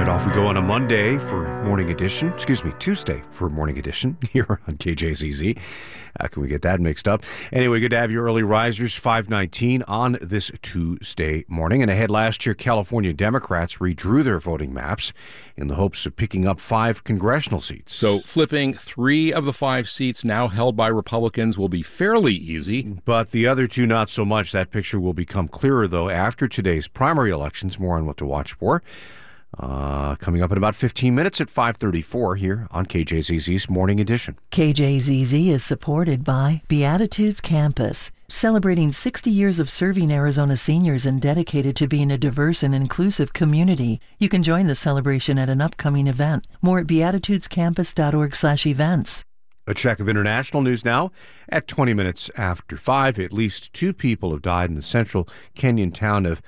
Off we go on a Monday for Morning Edition. Tuesday for Morning Edition here on KJZZ. How can we get that mixed up? Anyway, good to have you early risers, 5:19 on this Tuesday morning. And ahead last year, California Democrats redrew their voting maps in the hopes of picking up 5 congressional seats. So flipping 3 of the 5 seats now held by Republicans will be fairly easy. But the other 2 not so much. That picture will become clearer, though, after today's primary elections. More on what to watch for. Coming up in about 15 minutes at 5:34 here on KJZZ's Morning Edition. KJZZ is supported by Beatitudes Campus, celebrating 60 years of serving Arizona seniors and dedicated to being a diverse and inclusive community. You can join the celebration at an upcoming event. More at beatitudescampus.org/events. A check of international news now at 20 minutes after 5. At least 2 people have died in the central Kenyan town of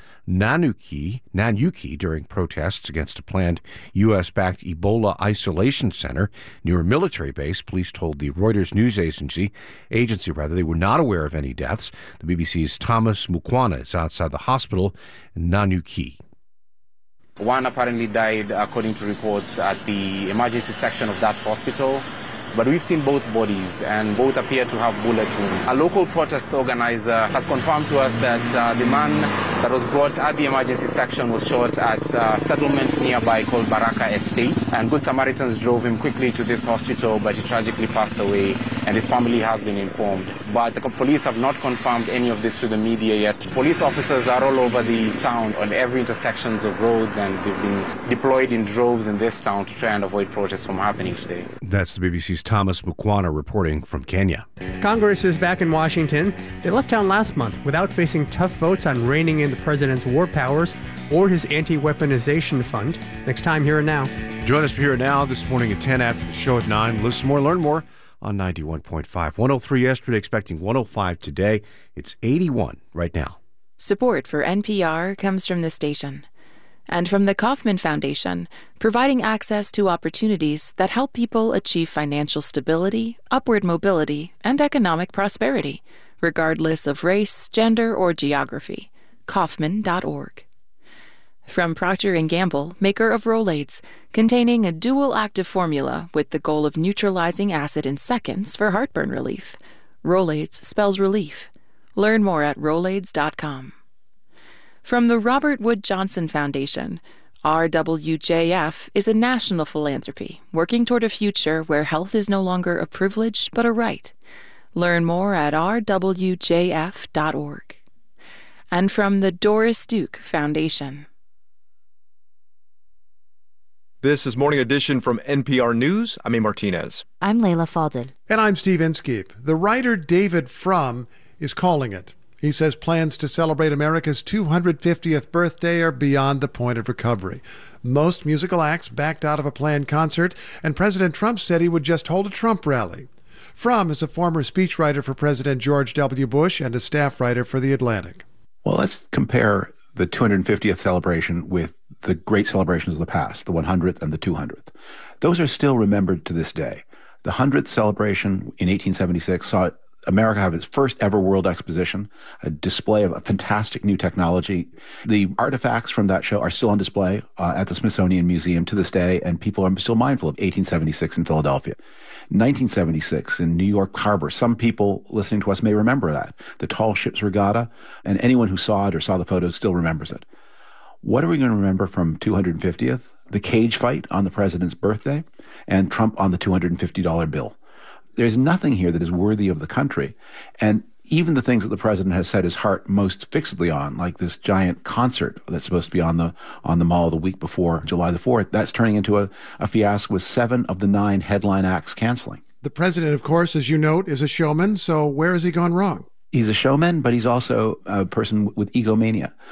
Nanyuki during protests against a planned U.S.-backed Ebola isolation center near a military base. Police told the Reuters news agency they were not aware of any deaths. The BBC's Thomas Mukwana is outside the hospital in Nanyuki. One apparently died, according to reports, at the emergency section of that hospital. But we've seen both bodies, and both appear to have bullet wounds. A local protest organizer has confirmed to us that the man that was brought at the emergency section was shot at a settlement nearby called Baraka Estate. And Good Samaritans drove him quickly to this hospital, but he tragically passed away, and his family has been informed. But the police have not confirmed any of this to the media yet. Police officers are all over the town on every intersections of roads, and they've been deployed in droves in this town to try and avoid protests from happening today. That's the BBC's Thomas Mukwana reporting from Kenya. Congress is back in Washington. They left town last month without facing tough votes on reining in the president's war powers or his anti-weaponization fund. Next time, Here and Now. Join us for Here and Now this morning at 10 after the show at 9. Listen more, learn more on 91.5. 103 yesterday, expecting 105 today. It's 81 right now. Support for NPR comes from this station and from the Kauffman Foundation, providing access to opportunities that help people achieve financial stability, upward mobility, and economic prosperity, regardless of race, gender, or geography. Kauffman.org. From Procter & Gamble, maker of Rolaids, containing a dual active formula with the goal of neutralizing acid in seconds for heartburn relief. Rolaids spells relief. Learn more at Rolaids.com. From the Robert Wood Johnson Foundation, RWJF is a national philanthropy working toward a future where health is no longer a privilege but a right. Learn more at rwjf.org. And from the Doris Duke Foundation. This is Morning Edition from NPR News. I'm A. Martinez. I'm Layla Fadel. And I'm Steve Inskeep. The writer David Frum is calling it. He says plans to celebrate America's 250th birthday are beyond the point of recovery. Most musical acts backed out of a planned concert, and President Trump said he would just hold a Trump rally. Frum is a former speechwriter for President George W. Bush and a staff writer for The Atlantic. Well, let's compare the 250th celebration with the great celebrations of the past, the 100th and the 200th. Those are still remembered to this day. The 100th celebration in 1876 saw America have its first ever World Exposition, a display of a fantastic new technology. The artifacts from that show are still on display at the Smithsonian Museum to this day, and people are still mindful of 1876 in Philadelphia. 1976 in New York Harbor, some people listening to us may remember that. The Tall Ships Regatta, and anyone who saw it or saw the photos still remembers it. What are we going to remember from 250th? The cage fight on the president's birthday and Trump on the $250 bill. There's nothing here that is worthy of the country. And even the things that the president has set his heart most fixedly on, like this giant concert that's supposed to be on the Mall the week before July the 4th, that's turning into a fiasco with 7 of the 9 headline acts canceling. The president, of course, as you note, is a showman, so where has he gone wrong? He's a showman, but he's also a person with egomania.